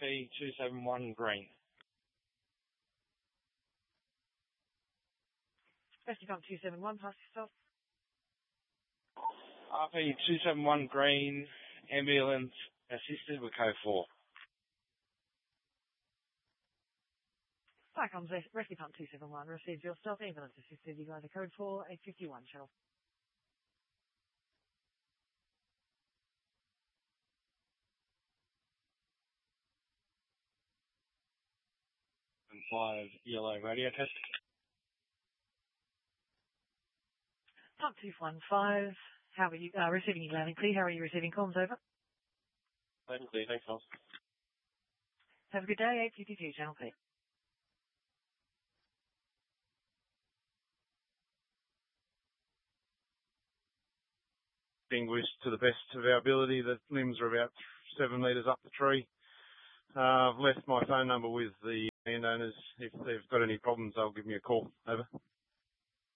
RP271 green. Rescue pump 271, pass yourself. RP271 green, ambulance assisted with code 4. Fire comms, rescue pump 271, received your stealth ambulance assisted, you guys are code 4, 851 shuttle. And 5 yellow radio test. Pump 215, how are you receiving you landing clear? How are you receiving comms over? Landing clear, thanks, Miles. Have a good day, 852 channel clear. Distinguished to the best of our ability. The limbs are about 7 metres up the tree. I've left my phone number with the landowners. If they've got any problems, they'll give me a call. Over.